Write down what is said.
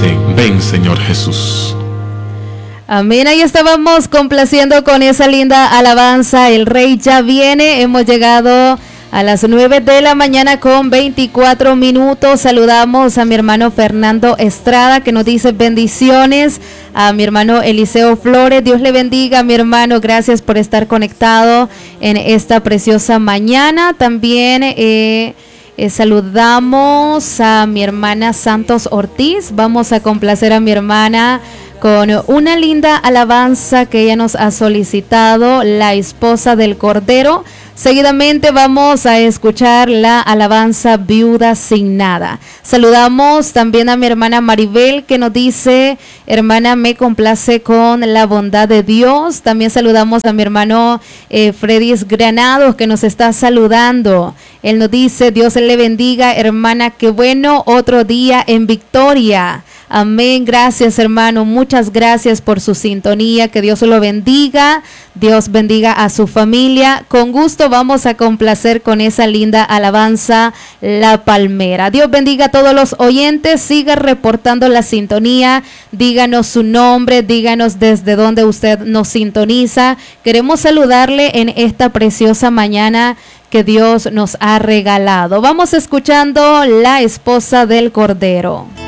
dice: ven, Señor Jesús. Amén, ahí estábamos complaciendo con esa linda alabanza, El Rey ya viene. Hemos llegado a las 9 de la mañana con 24 minutos. Saludamos a mi hermano Fernando Estrada, que nos dice bendiciones. A mi hermano Eliseo Flores, Dios le bendiga, mi hermano, gracias por estar conectado en esta preciosa mañana. También saludamos a mi hermana Santos Ortiz. Vamos a complacer a mi hermana con una linda alabanza que ella nos ha solicitado, La Esposa del Cordero. Seguidamente vamos a escuchar la alabanza Viuda sin Nada. Saludamos también a mi hermana Maribel, que nos dice: hermana, me complace con la bondad de Dios. También saludamos a mi hermano Fredis Granados, que nos está saludando. Él nos dice: Dios le bendiga, hermana, qué bueno, otro día en victoria. Amén, gracias hermano, muchas gracias por su sintonía, que Dios lo bendiga, Dios bendiga a su familia. Con gusto vamos a complacer con esa linda alabanza, La Palmera. Dios bendiga a todos los oyentes, siga reportando la sintonía, díganos su nombre, díganos desde dónde usted nos sintoniza. Queremos saludarle en esta preciosa mañana que Dios nos ha regalado. Vamos escuchando La Esposa del Cordero.